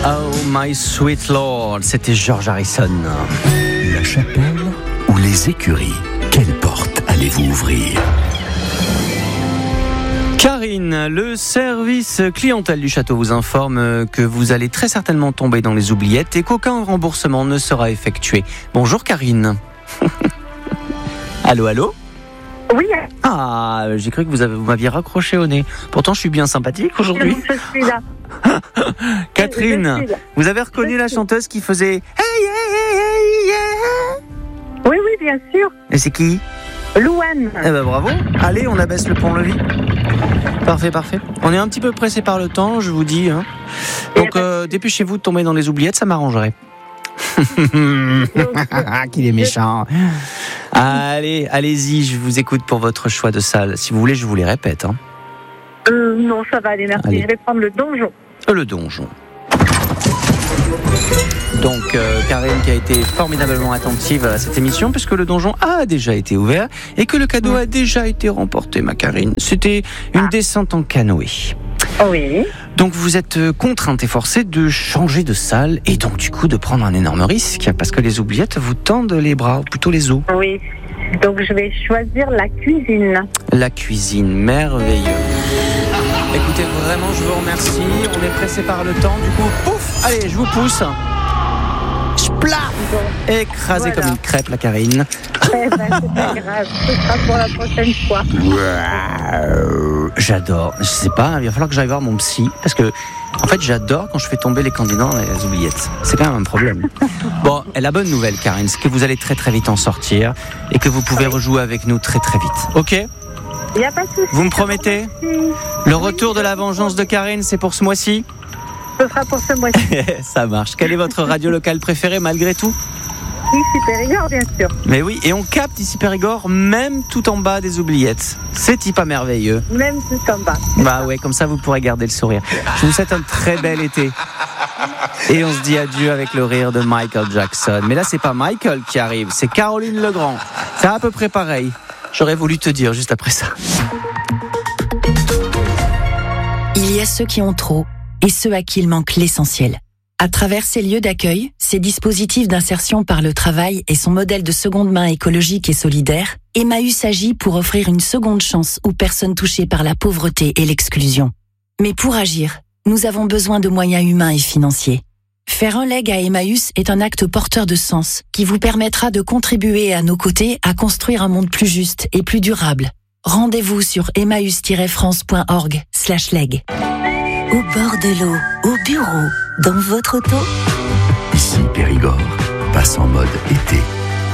Oh my sweet Lord, c'était George Harrison. La chapelle ou les écuries, quelle porte allez-vous ouvrir ? Karine, le service clientèle du château vous informe que vous allez très certainement tomber dans les oubliettes et qu'aucun remboursement ne sera effectué. Bonjour Karine. Allô, allô ? Oui. Ah, j'ai cru que vous m'aviez raccroché au nez. Pourtant, je suis bien sympathique aujourd'hui. Je suis là. Catherine, vous avez reconnu la chanteuse qui faisait Hey, hey, hey, hey, yeah. Oui, bien sûr. Et c'est qui ? Louane. Eh ben bravo. Allez, on abaisse le pont-levis. Parfait. On est un petit peu pressé par le temps, je vous dis. Hein. Donc, dépêchez-vous de tomber dans les oubliettes, ça m'arrangerait. Qu'il est méchant. Allez-y, je vous écoute pour votre choix de salle. Si vous voulez, je vous les répète. Hein. Non, ça va aller, merci. Allez. Je vais prendre le donjon. Le donjon. Donc, Karine qui a été formidablement attentive à cette émission, puisque le donjon a déjà été ouvert et que le cadeau a déjà été remporté, ma Karine. C'était une descente en canoë. Oui. Donc vous êtes contrainte et forcée de changer de salle et donc du coup de prendre un énorme risque parce que les oubliettes vous tendent les bras, ou plutôt les os. Oui. Donc je vais choisir la cuisine. La cuisine, merveilleux. Écoutez, vraiment je vous remercie. On est pressé par le temps. Du coup, pouf, allez, je vous pousse. Splat. Écrasé comme une crêpe, la Karine. C'est pas grave. Ce sera pour la prochaine fois. J'adore. Je sais pas, il va falloir que j'aille voir mon psy parce que en fait j'adore quand je fais tomber les candidats dans les oubliettes. C'est quand même un problème. Bon, et la bonne nouvelle, Karine, c'est que vous allez très très vite en sortir et que vous pouvez rejouer avec nous très très vite. Ok ? Il n'y a pas de souci. Vous me promettez ? Le retour de la vengeance de Karine, c'est pour ce mois-ci ? Ce sera pour ce mois-ci. Ça marche. Quelle est votre radio locale préférée malgré tout ? Ici Périgord, bien sûr. Mais oui, et on capte ici Périgord même tout en bas des oubliettes. C'est pas merveilleux. Même tout en bas. Bah ouais, comme ça vous pourrez garder le sourire. Je vous souhaite un très bel été. Et on se dit adieu avec le rire de Michael Jackson. Mais là, c'est pas Michael qui arrive, c'est Caroline Legrand. C'est à peu près pareil. J'aurais voulu te dire juste après ça. Il y a ceux qui ont trop et ceux à qui il manque l'essentiel. À travers ces lieux d'accueil, ces dispositifs d'insertion par le travail et son modèle de seconde main écologique et solidaire, Emmaüs agit pour offrir une seconde chance aux personnes touchées par la pauvreté et l'exclusion. Mais pour agir, nous avons besoin de moyens humains et financiers. Faire un leg à Emmaüs est un acte porteur de sens qui vous permettra de contribuer à nos côtés à construire un monde plus juste et plus durable. Rendez-vous sur emmaüs-france.org/leg. Au bord de l'eau, au bureau, dans votre auto. Ici Périgord passe en mode été.